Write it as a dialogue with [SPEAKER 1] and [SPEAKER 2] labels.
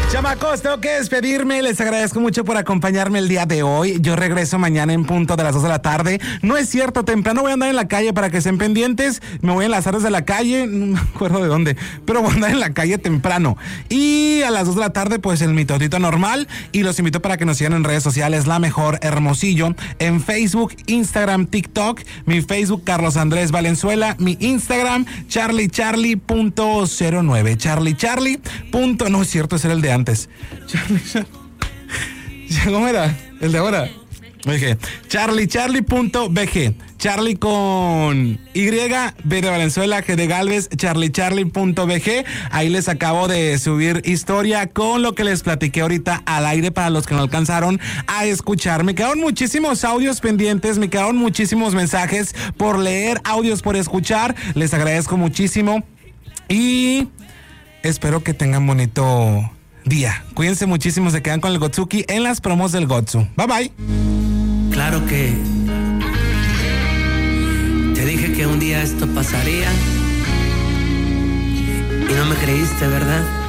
[SPEAKER 1] Chamacos, tengo que despedirme. Les agradezco mucho por acompañarme el día de hoy. Yo regreso mañana en punto de las 2 de la tarde. No es cierto, temprano voy a andar en la calle para que estén pendientes. Me voy a enlazar desde la calle, no me acuerdo de dónde, pero voy a andar en la calle temprano. Y a las 2 de la tarde, pues el mitotito normal. Y los invito para que nos sigan en redes sociales, La Mejor Hermosillo, en Facebook, Instagram, TikTok. Mi Facebook, Carlos Andrés Valenzuela. Mi Instagram, charliecharlie.09. Charliecharlie. No es cierto, ese era el de antes. ¿Cómo era? El de ahora. Dije, charliecharlie.bg. Charlie con Y, B de Valenzuela, G de Galvez, charliecharlie.bg. Ahí les acabo de subir historia con lo que les platiqué ahorita al aire para los que no alcanzaron a escuchar. Me quedaron muchísimos audios pendientes, me quedaron muchísimos mensajes por leer, audios por escuchar. Les agradezco muchísimo y espero que tengan bonito día. Cuídense muchísimo, se quedan con el Gotsuki en las promos del Gotsu. Bye bye.
[SPEAKER 2] Claro que te dije que un día esto pasaría y no me creíste, ¿verdad?